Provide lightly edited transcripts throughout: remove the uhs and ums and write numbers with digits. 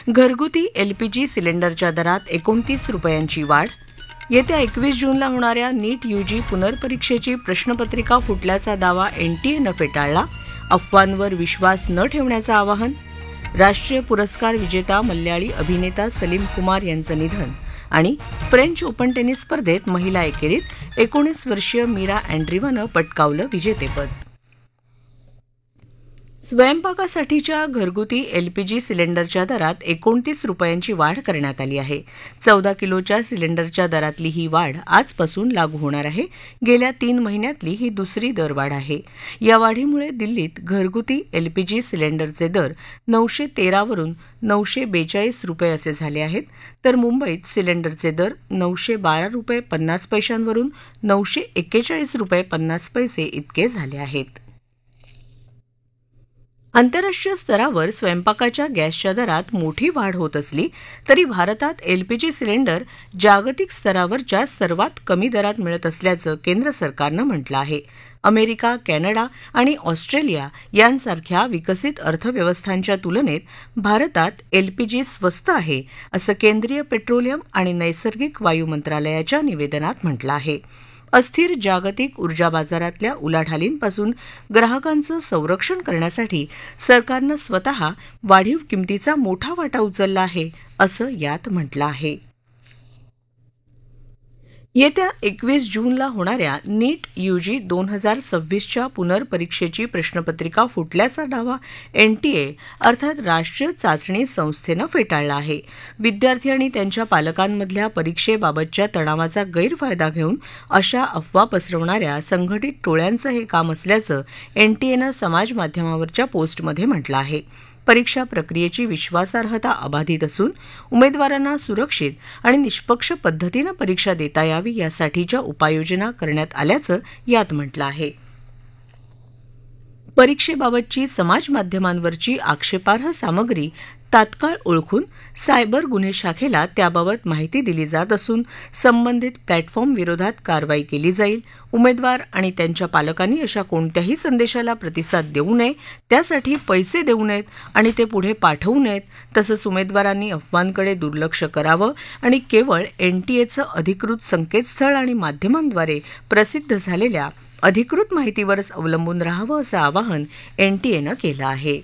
घरगुती एलपीजी सिलेंडरच्या दरात 29 रुपयांची वाढ. येत्या 21 जूनला होणाऱ्या नीट यूजी पुनर्परीक्षेची प्रश्नपत्रिका फुटल्याचा दावा एनटीएनं फेटाळला. अफवांवर विश्वास न ठेवण्याचं आवाहन. राष्ट्रीय पुरस्कार विजेता मल्याळी अभिनेता सलीम कुमार यांचं निधन. आणि फ्रेंच ओपन टेनिस स्पर्धेत महिला एकेरीत 19 वर्षीय मीरा अँड्रीवानं पटकावलं विजेतेपद. स्वयंपाकासाठीच्या घरगुती एलपीजी सिलेंडरच्या दरात 29 रुपयांची वाढ करण्यात आली आहे. 14 किलोच्या सिलेंडरच्या दरातली ही वाढ आजपासून लागू होणार आहे. गेल्या 3 महिन्यातली ही दुसरी दरवाढ आहे. या वाढीमुळे दिल्लीत घरगुती एलपीजी सिलेंडरचे दर 913 वरून 942 रुपये असे झाले आहेत, तर मुंबईत सिलेंडरचे दर 912 रुपये 50 पैशांवरून 941 रुपये 50 पैसे इतके झाले आहेत. आंतरराष्ट्रीय स्तरावर स्वयंपाकाच्या गॅसच्या दरात मोठी वाढ होत असली तरी भारतात एलपीजी सिलेंडर जागतिक स्तरावरच्या सर्वात कमी दरात मिळत असल्याचं केंद्र सरकारनं म्हटलं आहे. अमेरिका, कॅनडा आणि ऑस्ट्रेलिया यांसारख्या विकसित अर्थव्यवस्थांच्या तुलनेत भारतात एलपीजी स्वस्त आहे, असं केंद्रीय पेट्रोलियम आणि नैसर्गिक वायू मंत्रालयाच्या निवेदनात म्हटलं आहे. अस्थिर जागतिक ऊर्जा बाजारातल्या उलाढालींपासून ग्राहकांचं संरक्षण करण्यासाठी सरकारनं स्वतः वाढीव किमतीचा मोठा वाटा उचलला आहे, असं यात म्हटलं आहे. येत्या 21 जूनला होणाऱ्या नीट यूजी 2026च्या पुनर्परीक्षेची प्रश्नपत्रिका फुटल्याचा दावा एनटीए अर्थात राष्ट्रीय चाचणी संस्थेनं फेटाळला आहे. विद्यार्थी आणि त्यांच्या पालकांमधल्या परीक्षेबाबतच्या तणावाचा गैरफायदा घेऊन अशा अफवा पसरवणाऱ्या संघटित टोळ्यांचं हे काम असल्याचं एनटीएनं समाजमाध्यमावरच्या पोस्टमध्ये म्हटलं आहे. परीक्षा प्रक्रियेची विश्वासार्हता अबाधित असून उमेदवारांना सुरक्षित आणि निष्पक्ष पद्धतीनं परीक्षा देता यावी यासाठीच्या उपाययोजना करण्यात आल्याचं यात म्हटलं आहे. परीक्षेबाबतची समाजमाध्यमांवरची आक्षेपार्ह सामग्री तात्काळ ओळखून सायबर गुन्हे शाखेला त्याबाबत माहिती दिली जात असून संबंधित प्लॅटफॉर्म विरोधात कारवाई केली जाईल. उमेदवार आणि त्यांच्या पालकांनी अशा कोणत्याही संदेशाला प्रतिसाद देऊ नये, त्यासाठी पैसे देऊ नयेत आणि ते पुढे पाठवू नयेत. तसंच उमेदवारांनी अफवांकडे दुर्लक्ष करावं आणि केवळ एनटीएचं अधिकृत संकेतस्थळ आणि माध्यमांद्वारे प्रसिद्ध झालेल्या अधिकृत माहितीवरच अवलंबून राहावं असं आवाहन एनटीएनं केलं आहे.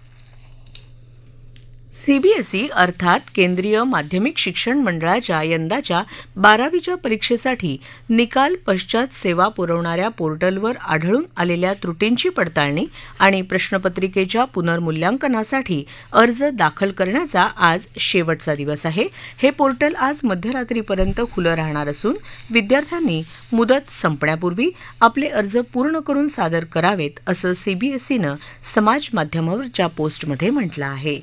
सीबीएसई अर्थात केंद्रीय माध्यमिक शिक्षण मंडळाच्या यंदाच्या 12वीच्या परीक्षेसाठी निकाल पश्चात सेवा पुरवणाऱ्या पोर्टलवर आढळून आलेल्या त्रुटींची पडताळणी आणि प्रश्नपत्रिकेच्या पुनर्मूल्यांकनासाठी अर्ज दाखल करण्याचा आज शेवटचा दिवस आहे. हे पोर्टल आज मध्यरात्रीपर्यंत खुलं राहणार असून विद्यार्थ्यांनी मुदत संपण्यापूर्वी आपले अर्ज पूर्ण करून सादर करावेत, असं सीबीएसईनं समाजमाध्यमावरच्या पोस्टमध्ये म्हटलं आहे.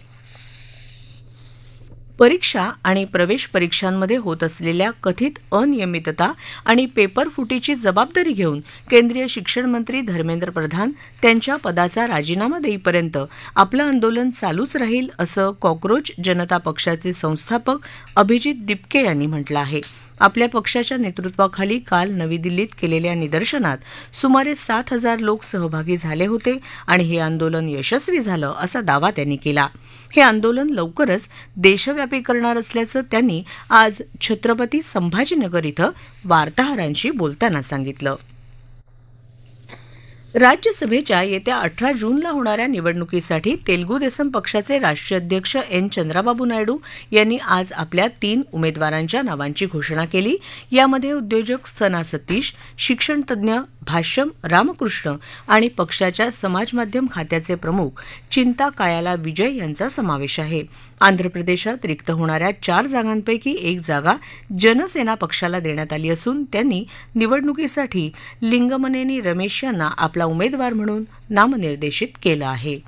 परीक्षा आणि प्रवेश परीक्षांमध्ये होत असलेल्या कथित अनियमितता आणि पेपरफुटीची जबाबदारी घेऊन केंद्रीय शिक्षण मंत्री धर्मेंद्र प्रधान त्यांच्या पदाचा राजीनामा देईपर्यंत आपलं आंदोलन चालूच राहील, असं कॉक्रोच जनता पक्षाचे संस्थापक अभिजित दिपके यांनी म्हटलं आहे. आपल्या पक्षाच्या नेतृत्वाखाली काल नवी दिल्लीत केलेल्या निदर्शनात सुमारे 7,000 लोक सहभागी झाले होते आणि हे आंदोलन यशस्वी झालं, असा दावा त्यांनी केला. हे आंदोलन लवकरच देशव्यापी करणार असल्याचं त्यांनी आज छत्रपती संभाजीनगर इथं वार्ताहरांशी बोलताना सांगितलं. राज्यसभेच्या येत्या 18 जूनला होणाऱ्या निवडणुकीसाठी तेलगू देसम पक्षाचे राष्ट्रीय अध्यक्ष एन चंद्राबाबू नायडू यांनी आज आपल्या 3 उमेदवारांच्या नावांची घोषणा केली. यामध्ये उद्योजक सना सतीश, शिक्षणतज्ज्ञ भाष्यम रामकृष्ण आणि पक्षाच्या समाजमाध्यम खात्याचे प्रमुख चिंता कायाला विजय यांचा समावेश आहे. आंध्र प्रदेशात रिक्त होणाऱ्या 4 जागांपैकी 1 जागा जनसेना पक्षाला देण्यात आली असून त्यांनी निवडणुकीसाठी लिंगमनेनी रमेश यांना आपला उमेदवार म्हणून नामनिर्देशित केलं आहे.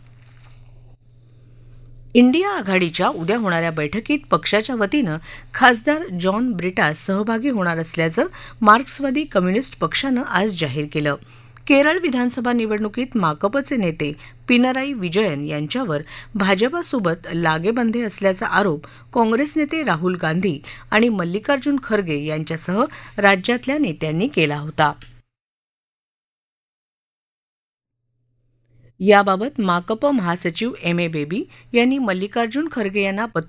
इंडिया आघाडीच्या उद्या होणाऱ्या बैठकीत पक्षाच्या वतीनं खासदार जॉन ब्रिटास सहभागी होणार असल्याचं मार्क्सवादी कम्युनिस्ट पक्षानं आज जाहीर केलं. केरळ विधानसभा निवडणुकीत माकपचे नेते पिनराई विजयन यांच्यावर भाजपासोबत लागेबांधे असल्याचा आरोप काँग्रेस नेते राहुल गांधी आणि मल्लिकार्जुन खरगे यांच्यासह राज्यातल्या नेत्यांनी केला होता. याबाबत माकप महासचिव एम ए बेबी यांनी मल्लिकार्जुन खरगे यांना पत्र